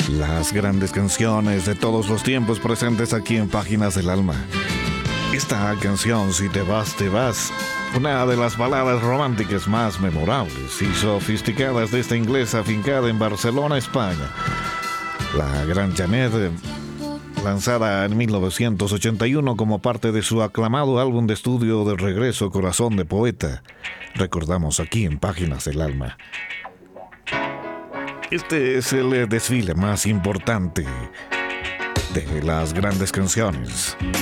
Las grandes canciones de todos los tiempos presentes aquí en Páginas del Alma. Esta canción, Si te vas, te vas, una de las baladas románticas más memorables y sofisticadas de esta inglesa afincada en Barcelona, España. La gran Janet, lanzada en 1981 como parte de su aclamado álbum de estudio de regreso Corazón de Poeta. Recordamos aquí en Páginas del Alma. Este es el desfile más importante de las grandes canciones.